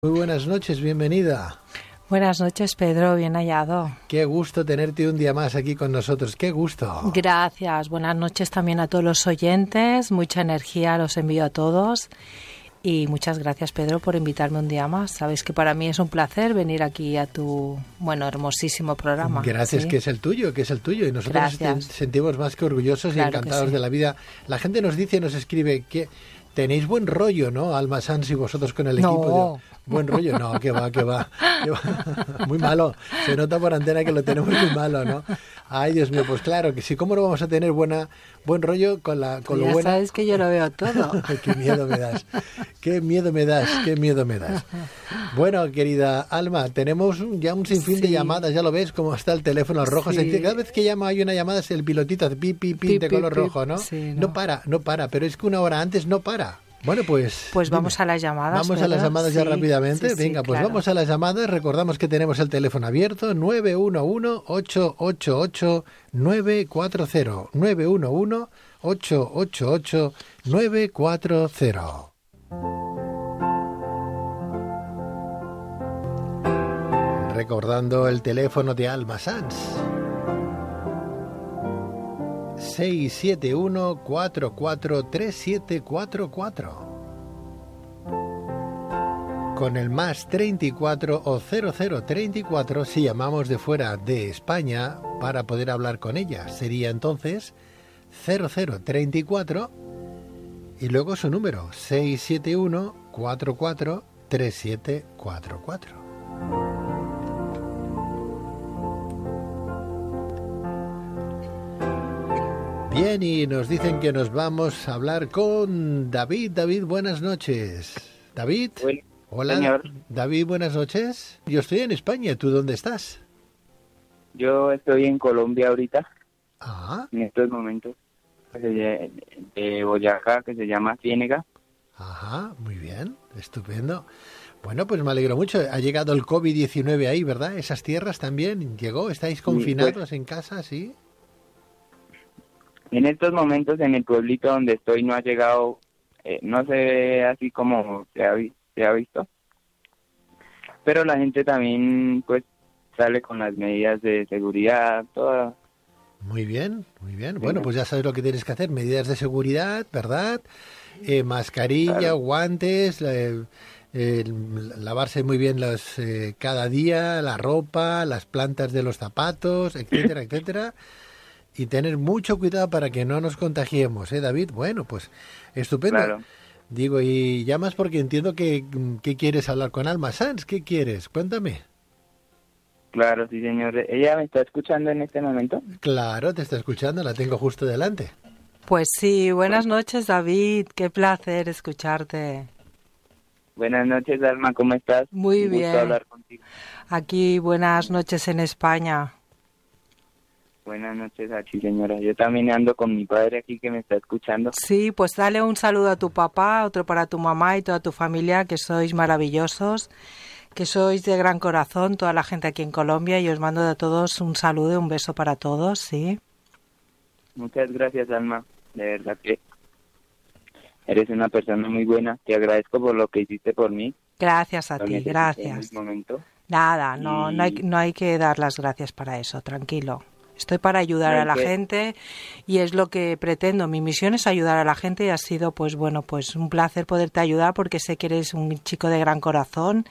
Muy buenas noches, bienvenida. Buenas noches, Pedro, bien hallado. Qué gusto tenerte un día más aquí con nosotros, qué gusto. Gracias, buenas noches también a todos los oyentes, mucha energía los envío a todos y muchas gracias, Pedro, por invitarme un día más. Sabes que para mí es un placer venir aquí a tu, hermosísimo programa. Gracias, ¿sí? que es el tuyo, y nosotros nos sentimos más que orgullosos y encantados de la vida. La gente nos dice, nos escribe que tenéis buen rollo, ¿no? Alma Sans y vosotros con el equipo. Yo, buen rollo, no, que va. Muy malo. Se nota por antena que lo tenemos muy malo, ¿no? Ay, Dios mío, pues claro que sí. ¿Cómo no vamos a tener buen rollo con lo ya buena? Sabes que yo lo veo todo. Qué miedo me das. Qué miedo me das. Bueno, querida Alma, tenemos ya un sinfín de llamadas. Ya lo ves cómo está el teléfono rojo. Sí. Cada vez que llama hay una llamada, es el pilotito hace pi de color rojo, ¿no? Sí, no para, pero es que una hora antes no para. Bueno, pues vamos a las llamadas. Vamos a las llamadas ya rápidamente. Venga, pues claro. vamos a las llamadas. Recordamos que tenemos el teléfono abierto 911-888-940. 911-888-940. Recordando el teléfono de Alma Sans. 671-443744. Con el más 34 o 0034 si llamamos de fuera de España para poder hablar con ella. Sería entonces 0034 y luego su número 671-443744. Bien, y nos dicen que nos vamos a hablar con David. David, buenas noches. David. Bueno, hola, señor. David, buenas noches. Yo estoy en España, ¿tú dónde estás? Yo estoy en Colombia ahorita, en estos momentos, de Boyacá, que se llama Ciénega. Ajá, muy bien, estupendo. Bueno, pues me alegro mucho. Ha llegado el COVID-19 ahí, ¿verdad? Esas tierras también llegó. ¿Estáis confinados pues, en casa, sí? En estos momentos en el pueblito donde estoy no ha llegado, no se ve así como se ha visto, pero la gente también pues sale con las medidas de seguridad, toda. Muy bien. Bueno, pues ya sabes lo que tienes que hacer. Medidas de seguridad, ¿verdad? Mascarilla, Claro. guantes, lavarse muy bien cada día, la ropa, las plantas de los zapatos, etcétera, etcétera. Y tener mucho cuidado para que no nos contagiemos, ¿eh, David? Bueno, pues estupendo. Claro. Digo, y llamas porque entiendo que quieres hablar con Alma Sans. ¿Qué quieres? Cuéntame. Claro, sí, señor. ¿Ella me está escuchando en este momento? Claro, te está escuchando, la tengo justo delante. Pues sí, buenas noches, David. Qué placer escucharte. Buenas noches, Alma, ¿cómo estás? Muy bien. Un gusto hablar contigo. Aquí, buenas noches en España. Buenas noches, aquí, señora. Yo también ando con mi padre aquí que me está escuchando. Sí, pues dale un saludo a tu papá, otro para tu mamá y toda tu familia, que sois maravillosos, que sois de gran corazón, toda la gente aquí en Colombia, y os mando a todos un saludo y un beso para todos, ¿sí? Muchas gracias, Alma. De verdad que eres una persona muy buena. Te agradezco por lo que hiciste por mí. Gracias a Lo ti, necesité gracias. en ese momento. Nada, no hay que dar las gracias para eso, tranquilo. Estoy para ayudar a la gente y es lo que pretendo. Mi misión es ayudar a la gente y ha sido, pues bueno, pues un placer poderte ayudar porque sé que eres un chico de gran corazón.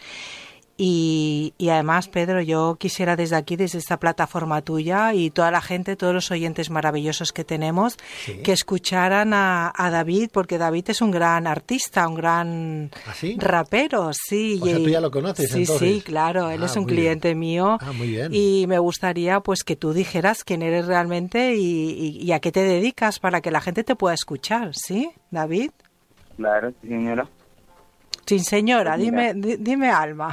Y además, Pedro, yo quisiera desde aquí, desde esta plataforma tuya y toda la gente, todos los oyentes maravillosos que tenemos, sí, que escucharan a David, porque David es un gran artista, un gran rapero, sí. O sea, tú ya lo conoces, sí, entonces. Sí, claro, él es un cliente mío. Muy bien. Y me gustaría pues que tú dijeras quién eres realmente y a qué te dedicas para que la gente te pueda escuchar, ¿sí, David? Claro, sí, señora. Sin señora, pues mira, dime Alma.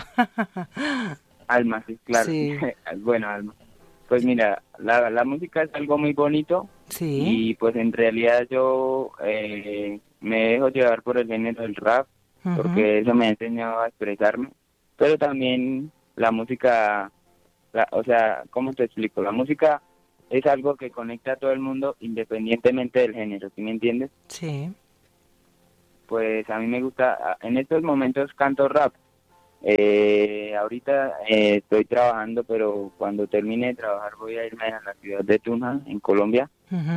Alma, sí, claro. Sí. Bueno, Alma. Pues mira, la música es algo muy bonito. Sí. Y pues en realidad yo me dejo llevar por el género del rap, porque eso me ha enseñado a expresarme. Pero también la música, o sea, ¿cómo te explico? La música es algo que conecta a todo el mundo independientemente del género, ¿sí me entiendes? Sí. Pues a mí me gusta, en estos momentos canto rap, Ahorita estoy trabajando, pero cuando termine de trabajar voy a irme a la ciudad de Tunja, en Colombia,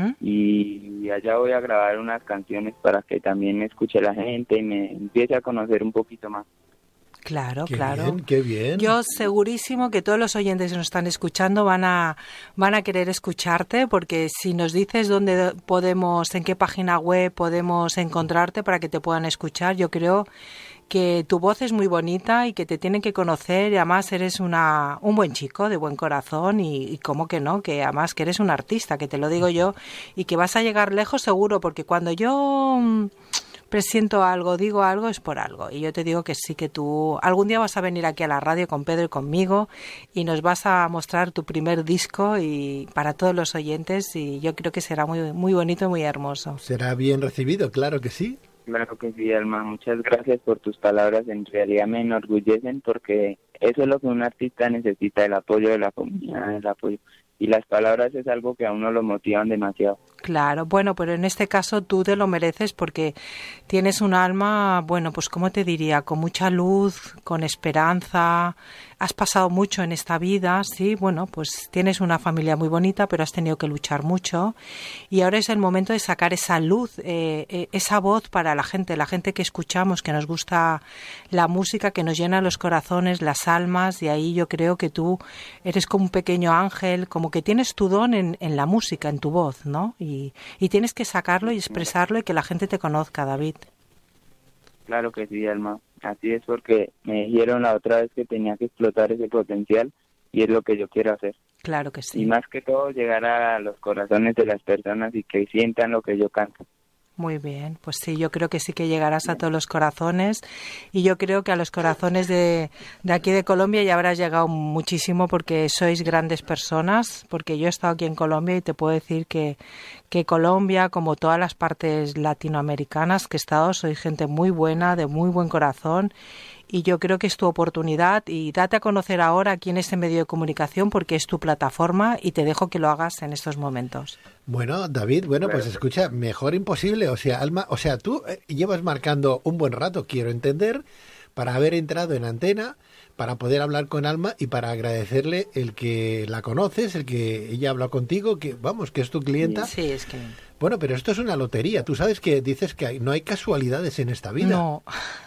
y allá voy a grabar unas canciones para que también me escuche la gente y me empiece a conocer un poquito más. Claro, qué claro. Bien, qué bien. Yo segurísimo que todos los oyentes que nos están escuchando van a querer escucharte, porque si nos dices dónde podemos, en qué página web podemos encontrarte para que te puedan escuchar, yo creo que tu voz es muy bonita y que te tienen que conocer, y además eres un buen chico de buen corazón y cómo que no, que además que eres un artista, que te lo digo yo, y que vas a llegar lejos seguro, porque cuando yo presiento algo, digo algo, es por algo. Y yo te digo que sí, que tú algún día vas a venir aquí a la radio con Pedro y conmigo y nos vas a mostrar tu primer disco y para todos los oyentes, y yo creo que será muy, muy bonito y muy hermoso. Será bien recibido, claro que sí. Claro que sí, Alma. Muchas gracias por tus palabras. En realidad me enorgullecen porque eso es lo que un artista necesita, el apoyo de la comunidad, el apoyo. Y las palabras es algo que a uno lo motivan demasiado. Claro, bueno, pero en este caso tú te lo mereces porque tienes un alma, bueno, pues ¿cómo te diría? Con mucha luz, con esperanza, has pasado mucho en esta vida, sí, bueno, pues tienes una familia muy bonita, pero has tenido que luchar mucho y ahora es el momento de sacar esa luz, esa voz para la gente que escuchamos, que nos gusta la música, que nos llena los corazones, las almas, y ahí yo creo que tú eres como un pequeño ángel, como que tienes tu don en la música, en tu voz, ¿no? Y tienes que sacarlo y expresarlo y que la gente te conozca, David. Claro que sí, Alma. Así es, porque me dijeron la otra vez que tenía que explotar ese potencial y es lo que yo quiero hacer. Claro que sí. Y más que todo, llegar a los corazones de las personas y que sientan lo que yo canto. Muy bien, pues sí, yo creo que sí que llegarás a todos los corazones, y yo creo que a los corazones de aquí de Colombia ya habrás llegado muchísimo, porque sois grandes personas, porque yo he estado aquí en Colombia y te puedo decir que Colombia, como todas las partes latinoamericanas que he estado, sois gente muy buena, de muy buen corazón, y yo creo que es tu oportunidad, y date a conocer ahora aquí en este medio de comunicación porque es tu plataforma, y te dejo que lo hagas en estos momentos. Bueno, David, pues escucha, mejor imposible, o sea, Alma, o sea, tú llevas marcando un buen rato, quiero entender, para haber entrado en antena, para poder hablar con Alma y para agradecerle el que la conoces, el que ella habla contigo, que vamos, que es tu clienta. Sí, es que... Bueno, pero esto es una lotería, tú sabes que dices que no hay casualidades en esta vida. No.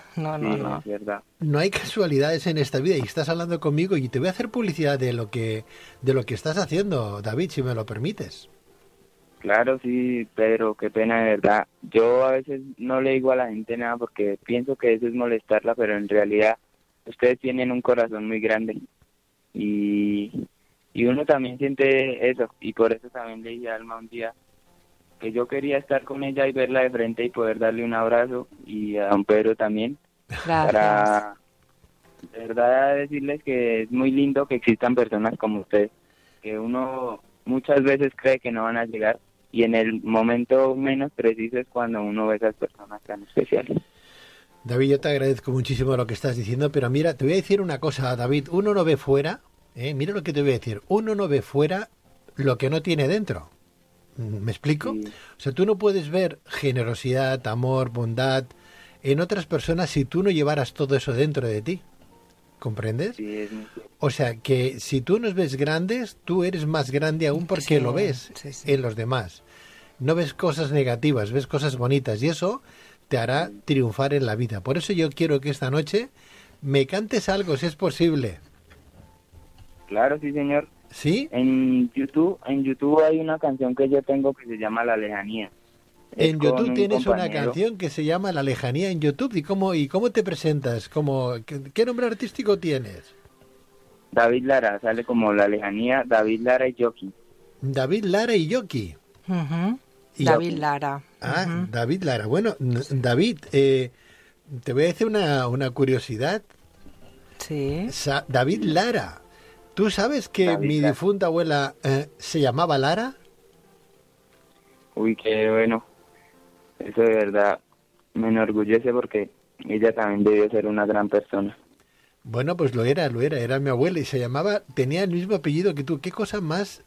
Es verdad. No hay casualidades en esta vida, y estás hablando conmigo y te voy a hacer publicidad de lo que estás haciendo, David, si me lo permites. Claro, sí, Pedro, qué pena, de verdad. Yo a veces no le digo a la gente nada porque pienso que eso es molestarla, pero en realidad ustedes tienen un corazón muy grande y uno también siente eso, y por eso también le dije a Alma un día que yo quería estar con ella y verla de frente y poder darle un abrazo, y a don Pedro también. Gracias. Para de verdad decirles que es muy lindo que existan personas como ustedes, que uno muchas veces cree que no van a llegar, y en el momento menos preciso es cuando uno ve a esas personas tan especiales. David, yo te agradezco muchísimo lo que estás diciendo, pero mira, te voy a decir una cosa, David, uno no ve fuera, mira lo que te voy a decir, uno no ve fuera lo que no tiene dentro. ¿Me explico? Sí. O sea, tú no puedes ver generosidad, amor, bondad en otras personas si tú no llevaras todo eso dentro de ti. ¿Comprendes? Sí, es muy... O sea, que si tú nos ves grandes, tú eres más grande aún porque Sí, lo ves en los demás. No ves cosas negativas, ves cosas bonitas, y eso te hará triunfar en la vida. Por eso yo quiero que esta noche me cantes algo, si es posible. Claro, sí, señor. ¿Sí? En YouTube hay una canción que yo tengo que se llama La Lejanía. En YouTube tienes una canción que se llama La Lejanía en YouTube. ¿Y cómo te presentas? ¿Qué nombre artístico tienes? David Lara, sale como La Lejanía, David Lara y Yoki. David Lara y Yoki. Uh-huh. David Lara. Uh-huh. David Lara. Bueno, David, te voy a decir una curiosidad. Sí. David Lara. ¿Tú sabes que David mi Lara. difunta abuela se llamaba Lara? Uy, qué bueno. Eso de verdad me enorgullece porque ella también debió ser una gran persona. Bueno, pues lo era mi abuela y tenía el mismo apellido que tú. Qué cosa más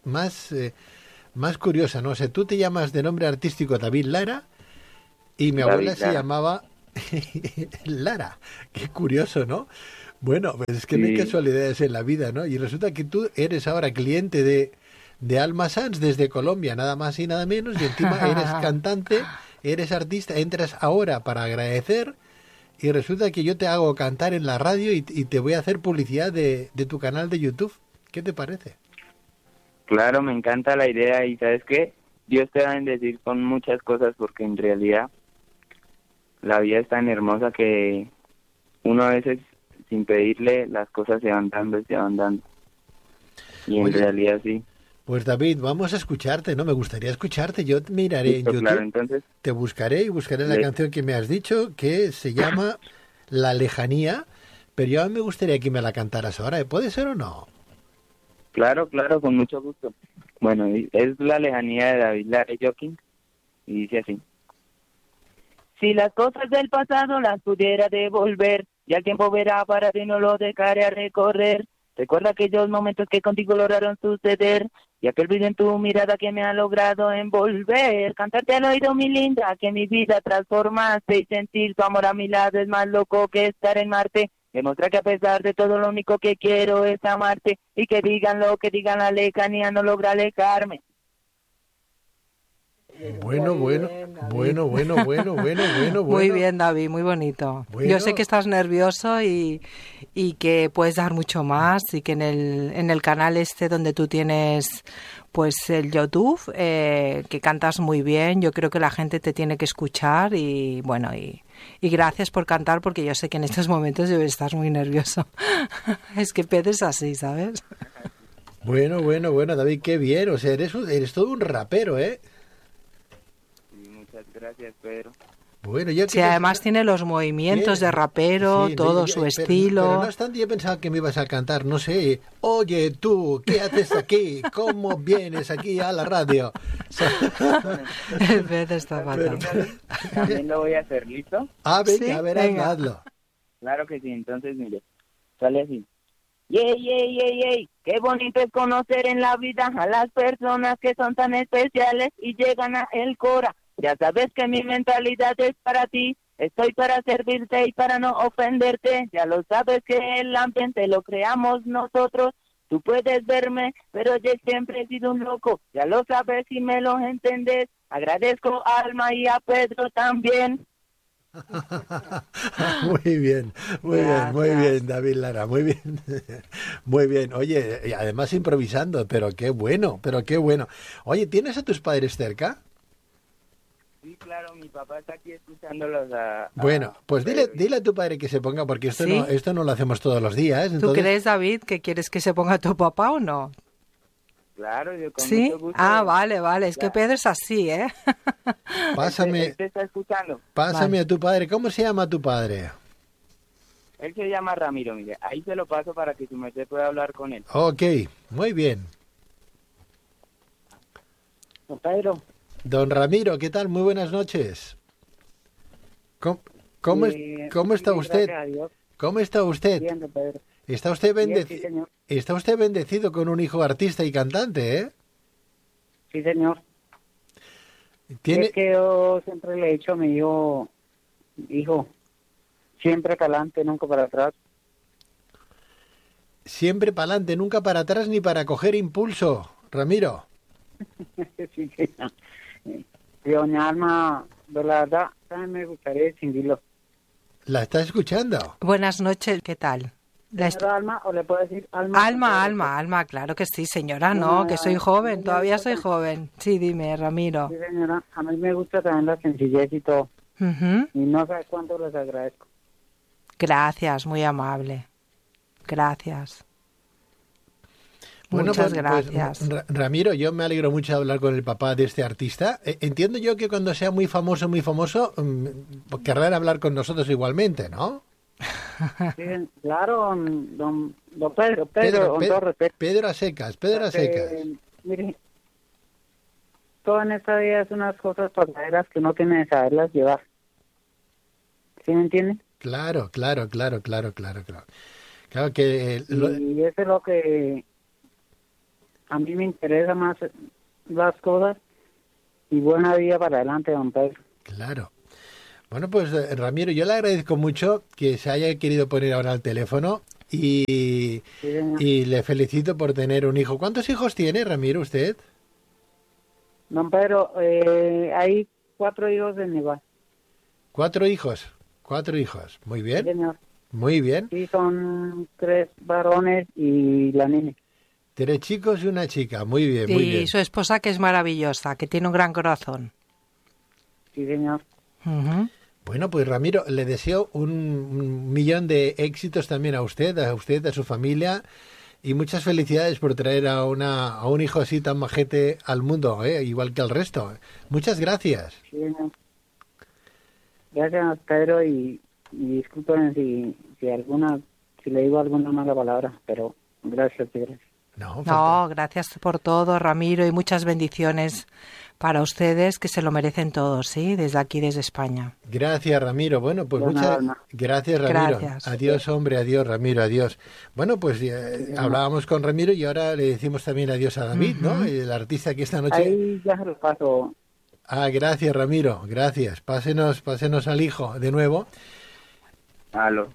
curiosa, ¿no? O sea, tú te llamas de nombre artístico David Lara y mi abuela se llamaba Lara. Qué curioso, ¿no? Bueno, pues es que no hay casualidades en la vida, ¿no? Y resulta que tú eres ahora cliente de Alma Sanz desde Colombia, nada más y nada menos, y encima eres cantante, eres artista, entras ahora para agradecer, y resulta que yo te hago cantar en la radio y te voy a hacer publicidad de tu canal de YouTube. ¿Qué te parece? Claro, me encanta la idea y ¿sabes qué? Dios te va a bendecir con muchas cosas porque en realidad la vida es tan hermosa que uno a veces sin pedirle las cosas se van dando y se van dando. Y en realidad sí. Pues David, vamos a escucharte, ¿no? Me gustaría escucharte. Yo miraré en YouTube, claro, entonces, te buscaré y buscaré la canción que me has dicho, que se llama La Lejanía, pero yo me gustaría que me la cantaras ahora. ¿Puede ser o no? Claro, con mucho gusto. Bueno, es La Lejanía de David Lara Joking y dice así. Si las cosas del pasado las pudiera devolver, ya el tiempo verá para ti, no lo dejaré a recorrer. Recuerda aquellos momentos que contigo lograron suceder y aquel brillo en tu mirada que me ha logrado envolver. Cantarte al oído, mi linda, que mi vida transformaste y sentir tu amor a mi lado es más loco que estar en Marte. Demostrar que a pesar de todo lo único que quiero es amarte y que digan lo que digan, la lejanía no logra alejarme. Bueno. Muy bien, David, muy bonito. Bueno. Yo sé que estás nervioso y que puedes dar mucho más y que en el canal este donde tú tienes pues el YouTube, que cantas muy bien, yo creo que la gente te tiene que escuchar y bueno, y gracias por cantar porque yo sé que en estos momentos debes estar muy nervioso. Es que Pedro es así, ¿sabes? Bueno, David, qué bien, o sea, eres todo un rapero, ¿eh? Gracias, Pedro. Bueno, yo sí, además tiene los movimientos de rapero, sí, todo su estilo. Pero no obstante, yo pensaba que me ibas a cantar, no sé, oye tú, ¿qué haces aquí? ¿Cómo vienes aquí a la radio? El pez está fatal. También lo voy a hacer, ¿listo? Venga, ¿sí? A ver, hazlo. Claro que sí, entonces mire, sale así. Yey, qué bonito es conocer en la vida a las personas que son tan especiales y llegan a el Cora. Ya sabes que mi mentalidad es para ti, estoy para servirte y para no ofenderte. Ya lo sabes que el ambiente lo creamos nosotros. Tú puedes verme, pero yo siempre he sido un loco. Ya lo sabes y me lo entendés. Agradezco a Alma y a Pedro también. Muy bien, David Lara, muy bien. Muy bien, oye, además improvisando, pero qué bueno. Oye, ¿tienes a tus padres cerca? Sí, claro, mi papá está aquí escuchándolos Bueno, pues dile a tu padre que se ponga, porque esto no lo hacemos todos los días. Entonces... ¿Tú crees, David, que quieres que se ponga tu papá o no? Claro, yo con ¿sí? mucho gusto. Vale, es que Pedro es así, ¿eh? Pásame, él te está escuchando. Pásame a tu padre. ¿Cómo se llama tu padre? Él se llama Ramiro, mire. Ahí se lo paso para que su merced pueda hablar con él. Ok, muy bien. Don Pedro. Don Ramiro, ¿qué tal? Muy buenas noches. ¿Cómo está usted? ¿Cómo está usted? Bien, don Pedro. Está usted bendecido con un hijo artista y cantante, ¿eh? Sí, señor. Es que yo siempre le he dicho a mi hijo, siempre para adelante, nunca para atrás. Siempre para adelante, nunca para atrás ni para coger impulso, Ramiro. Sí. Y doña Alma, de la verdad, también me gustaría distinguirlo. ¿La está escuchando? Buenas noches, ¿qué tal? Alma, o le puedo decir Alma. Alma, claro que sí, señora, no, que soy joven, todavía soy joven. Sí, dime, Ramiro. Sí, señora, a mí me gusta también la sencillez y todo. Uh-huh. Y no sé cuánto les agradezco. Gracias, muy amable. Gracias. Bueno, muchas gracias. Pues, Ramiro, yo me alegro mucho de hablar con el papá de este artista. Entiendo yo que cuando sea muy famoso, querrán hablar con nosotros igualmente, ¿no? Sí, claro, don Pedro, con todo respeto. Pedro a secas. Mire, todo en esta vida es unas cosas pasajeras que uno tiene que saberlas llevar. ¿Sí me entiende? Claro. Claro que... Y eso es lo que a mí me interesa más, las cosas, y buena vida para adelante, don Pedro. Claro. Bueno, pues Ramiro, yo le agradezco mucho que se haya querido poner ahora al teléfono y le felicito por tener un hijo. ¿Cuántos hijos tiene, Ramiro, usted? Don Pedro, hay 4 hijos de mi igual. 4 hijos, muy bien. Sí, señor. Muy bien. Sí, son 3 varones y la niña. 3 chicos y una chica, muy bien, muy bien. Y su esposa, que es maravillosa, que tiene un gran corazón. Sí, señor. Uh-huh. Bueno, pues Ramiro, le deseo un millón de éxitos también a usted, a su familia, y muchas felicidades por traer a un hijo así tan majete al mundo, igual que al resto. Muchas gracias. Sí, señor. Gracias, Pedro, y disculpen si le digo alguna mala palabra, pero gracias, gracias. No, gracias por todo, Ramiro, y muchas bendiciones para ustedes, que se lo merecen todos, ¿sí? Desde aquí, desde España. Gracias, Ramiro. Bueno, pues muchas gracias, Ramiro. Gracias. Adiós, hombre, adiós, Ramiro, adiós. Bueno, pues hablábamos con Ramiro y ahora le decimos también adiós a David, ¿no? El artista que esta noche... Ahí ya se lo paso. Gracias, Ramiro, gracias. Pásenos al hijo de nuevo. Aló.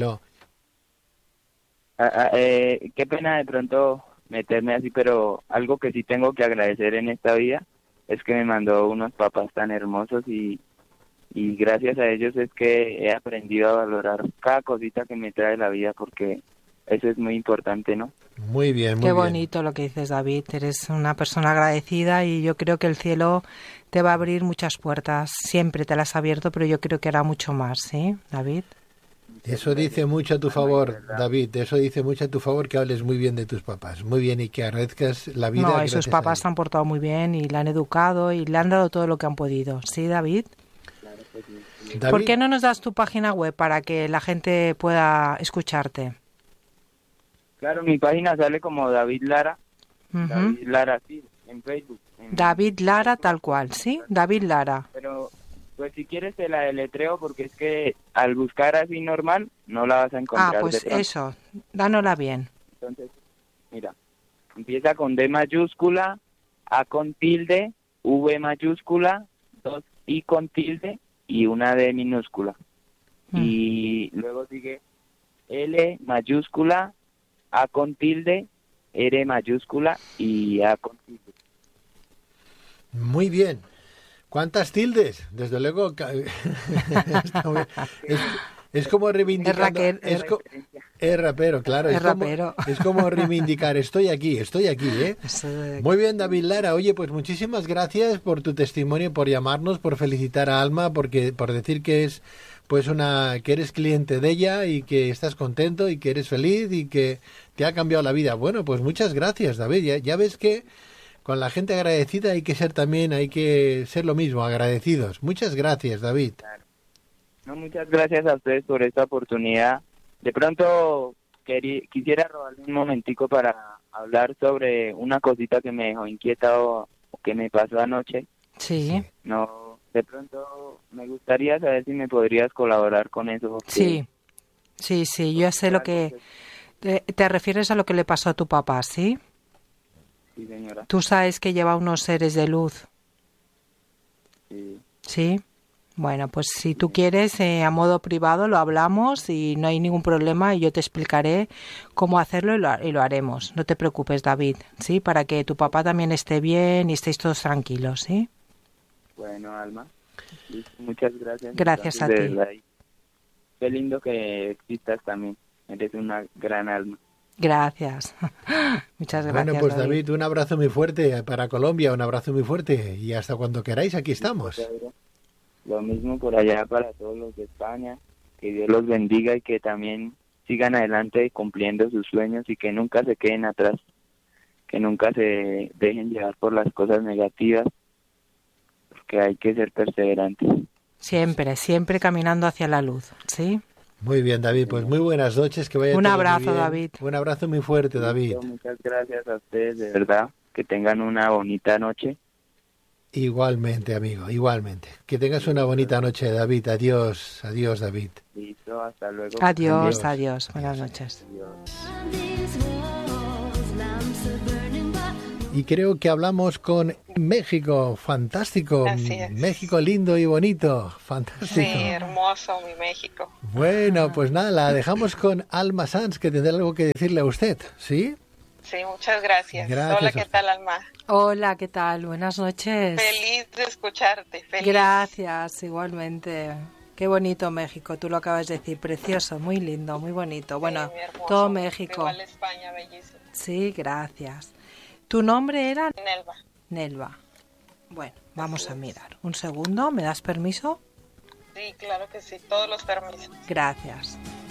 Qué pena de pronto meterme así, pero algo que sí tengo que agradecer en esta vida es que me mandó unos papás tan hermosos y gracias a ellos es que he aprendido a valorar cada cosita que me trae la vida, porque eso es muy importante, ¿no? Muy bien, muy Qué bien. bonito lo que dices, David. Eres una persona agradecida y yo creo que el cielo te va a abrir muchas puertas. Siempre te las ha abierto, pero yo creo que hará mucho más, ¿sí, David? Eso dice mucho a tu favor, David. Eso dice mucho a tu favor, que hables muy bien de tus papás. Muy bien, y que agradezcas la vida. No, y sus papás se han portado muy bien y le han educado y le han dado todo lo que han podido. ¿Sí, David? David, ¿Por qué no nos das tu página web para que la gente pueda escucharte? Claro, mi página sale como David Lara. Uh-huh. David Lara, sí, en Facebook. David Lara, tal cual, ¿sí? David Lara. Pero, pues si quieres te la deletreo, porque es que al buscar así normal no la vas a encontrar. Pues eso, dánosla bien. Entonces, mira, empieza con D mayúscula, A con tilde, V mayúscula, 2 I con tilde y una D minúscula. Y luego sigue L mayúscula, A con tilde, R mayúscula y A con tilde. muy bien. ¿Cuántas tildes? Desde luego, es como reivindicar. Es rapero, claro. Es como reivindicar. Estoy aquí, ¿eh? Muy bien, David Lara. Oye, pues muchísimas gracias por tu testimonio, por llamarnos, por felicitar a Alma, por decir que es que eres cliente de ella y que estás contento y que eres feliz y que te ha cambiado la vida. Bueno, pues muchas gracias, David. Ya ves que con la gente agradecida hay que ser lo mismo, agradecidos. Muchas gracias, David. Claro. No, muchas gracias a ustedes por esta oportunidad. De pronto quisiera robarle un momentico para hablar sobre una cosita que me dejó inquietado, que me pasó anoche. Sí. No, de pronto me gustaría saber si me podrías colaborar con eso. Sí, yo ya sé lo que... ¿Te refieres a lo que le pasó a tu papá, sí? Sí, señora. Tú sabes que lleva unos seres de luz. Sí. ¿Sí? Bueno, pues si tú quieres, a modo privado lo hablamos y no hay ningún problema y yo te explicaré cómo hacerlo y lo haremos. No te preocupes, David, ¿sí? Para que tu papá también esté bien y estéis todos tranquilos, ¿sí? Bueno, Alma, muchas gracias. Gracias a ti. Qué lindo que existas también. Eres una gran alma. Gracias. Muchas gracias. Bueno, pues David, un abrazo muy fuerte para Colombia, un abrazo muy fuerte y hasta cuando queráis, aquí estamos. Lo mismo por allá para todos los de España, que Dios los bendiga y que también sigan adelante cumpliendo sus sueños y que nunca se queden atrás, que nunca se dejen llevar por las cosas negativas, porque hay que ser perseverantes. Siempre caminando hacia la luz, ¿sí? Muy bien, David, pues muy buenas noches, que vaya un todo abrazo, muy bien. David. Un abrazo muy fuerte, David. Muchas gracias a ustedes, de verdad, que tengan una bonita noche. Igualmente, amigo, igualmente. Que tengas una bonita noche, David. Adiós, David. Listo, hasta luego. Adiós. Buenas noches. Adiós. y creo que hablamos con México. Fantástico. Así es. México lindo y bonito. Fantástico. Sí, hermoso mi México. Bueno, pues nada, la dejamos con Alma Sanz, que tendrá algo que decirle a usted, ¿sí? Sí, muchas gracias. Gracias. Hola, ¿qué tal, Alma? Hola, ¿qué tal? Buenas noches. Feliz de escucharte. Feliz. Gracias, igualmente. Qué bonito México, tú lo acabas de decir, precioso, muy lindo, muy bonito. Bueno, todo México. Igual España, bellísimo. Sí, gracias. ¿Tu nombre era? Nelva. Nelva. Bueno, vamos a mirar. Un segundo, ¿me das permiso? Sí, claro que sí, todos los permisos. Gracias.